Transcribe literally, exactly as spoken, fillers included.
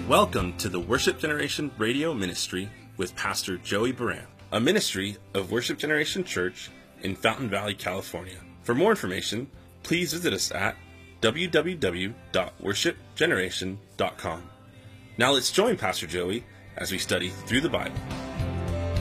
Welcome to the Worship Generation Radio Ministry with Pastor Joey Baran, a ministry of Worship Generation Church in Fountain Valley, California. For more information, please visit us at w w w dot worship generation dot com. Now let's join Pastor Joey as we study through the Bible.